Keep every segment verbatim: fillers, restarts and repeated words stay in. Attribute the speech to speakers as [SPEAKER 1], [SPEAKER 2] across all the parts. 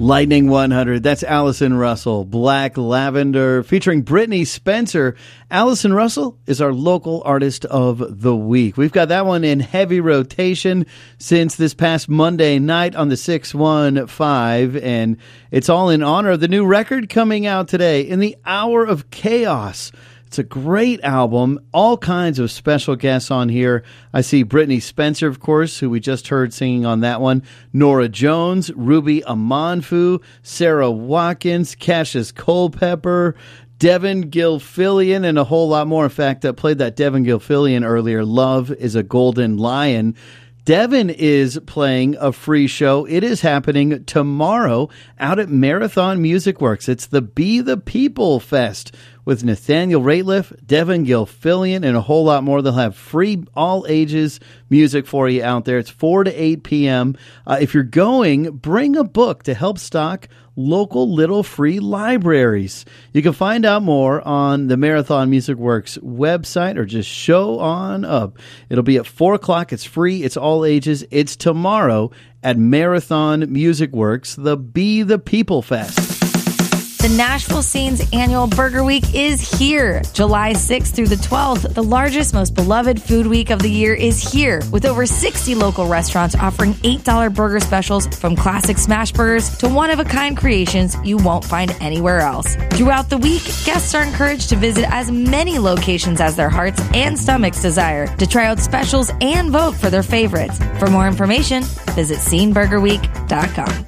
[SPEAKER 1] Lightning one hundred, that's Allison Russell. Black Lavender, featuring Brittany Spencer. Allison Russell is our local artist of the week. We've got that one in heavy rotation since this past Monday night on the six one five, and it's all in honor of the new record coming out today, In the Hour of Chaos. It's a great album. All kinds of special guests on here. I see Brittany Spencer, of course, who we just heard singing on that one. Nora Jones, Ruby Amanfu, Sarah Watkins, Cassius Culpepper, Devin Gilfillian, and a whole lot more. In fact, I played that Devin Gilfillian earlier. Love is a Golden Lion. Devin is playing a free show. It is happening tomorrow out at Marathon Music Works. It's the Be the People Fest with Nathaniel Rateliff, Devin Gilfillian, and a whole lot more. They'll have free all-ages music for you out there. It's four to eight p.m. Uh, if you're going, bring a book to help stock local little free libraries. You can find out more on the Marathon Music Works website or just show on up. It'll be at four o'clock. It's free. It's all ages. It's tomorrow at Marathon Music Works, the Be the People Fest.
[SPEAKER 2] The Nashville Scene's annual Burger Week is here. July sixth through the twelfth, the largest, most beloved food week of the year is here, with over sixty local restaurants offering eight dollars burger specials, from classic smash burgers to one-of-a-kind creations you won't find anywhere else. Throughout the week, guests are encouraged to visit as many locations as their hearts and stomachs desire to try out specials and vote for their favorites. For more information, visit scene burger week dot com.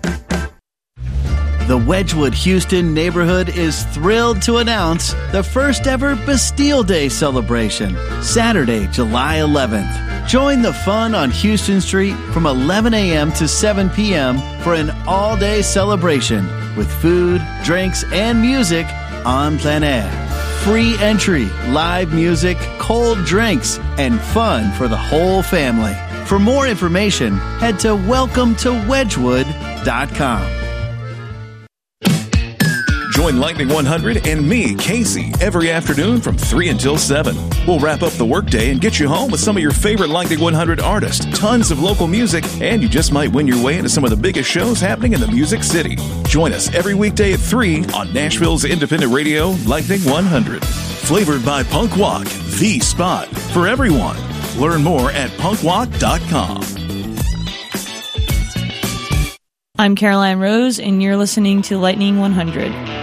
[SPEAKER 1] The Wedgwood Houston neighborhood is thrilled to announce the first ever Bastille Day celebration, Saturday, July eleventh. Join the fun on Houston Street from eleven a.m. to seven p.m. for an all-day celebration with food, drinks, and music on plein air. Free entry, live music, cold drinks, and fun for the whole family. For more information, head to welcome to wedgwood dot com.
[SPEAKER 3] Join Lightning one hundred and me, Casey, every afternoon from three until seven. We'll wrap up the workday and get you home with some of your favorite Lightning one hundred artists, tons of local music, and you just might win your way into some of the biggest shows happening in the Music City. Join us every weekday at three on Nashville's independent radio, Lightning one hundred. Flavored by Punk Walk, the spot for everyone. Learn more at punk walk dot com.
[SPEAKER 4] I'm Caroline Rose, and you're listening to Lightning one hundred.